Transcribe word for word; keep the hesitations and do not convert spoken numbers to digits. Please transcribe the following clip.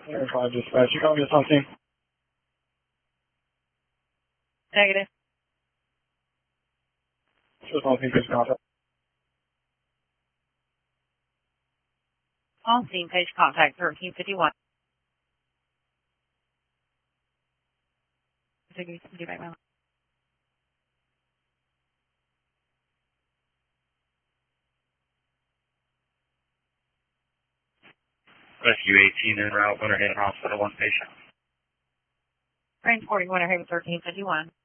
Air five dispatch, you calling us on scene? Negative. Just on scene, please contact. On scene, page contact thirteen fifty-one. Get back my Rescue eighteen en route, Winter Haven Hospital, one patient. Transporting Winter Haven thirteen fifty-one.